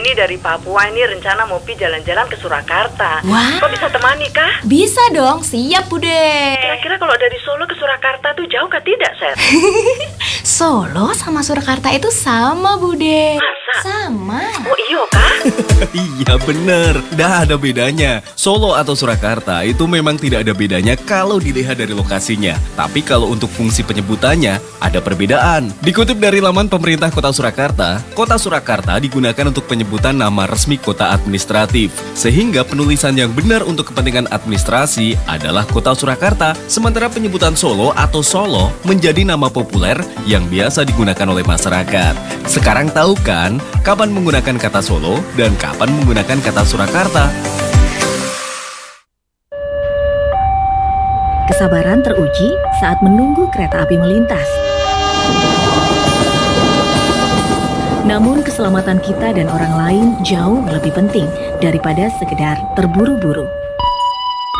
ini dari Papua, ini rencana mau pergi jalan-jalan ke Surakarta. Wah. Kok bisa temani kah? Bisa dong, siap Bude. Kira-kira kalau dari Solo ke Surakarta tuh jauh kah tidak, Seth? Solo sama Surakarta itu sama Bude. Masa? Sama. Oh iya kah? Iya bener, dah ada bedanya. Solo atau Surakarta itu memang tidak ada bedanya kalau dilihat dari lokasinya. Tapi kalau untuk fungsi penyebutannya, ada perbedaan. Dikutip dari laman pemerintah Kota Surakarta digunakan untuk penyebutan nama resmi kota administratif. Sehingga penulisan yang benar untuk kepentingan administrasi adalah Kota Surakarta. Sementara penyebutan Solo atau Solo menjadi nama populer yang biasa digunakan oleh masyarakat. Sekarang tahu kan kapan menggunakan kata Solo dan kapan menggunakan kata Surakarta? Kesabaran teruji saat menunggu kereta api melintas. Namun keselamatan kita dan orang lain jauh lebih penting daripada sekedar terburu-buru.